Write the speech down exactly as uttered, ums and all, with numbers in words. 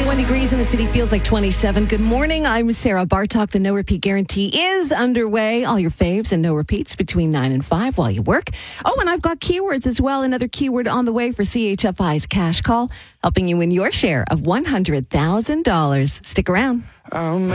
twenty-one degrees in the city, feels like twenty-seven. Good morning. I'm Sarah Bartok. The No Repeat Guarantee is underway. All your faves and no repeats between nine and five while you work. Oh, and I've got keywords as well. Another keyword on the way for C H F I's Cash Call, helping you win your share of one hundred thousand dollars. Stick around. Um,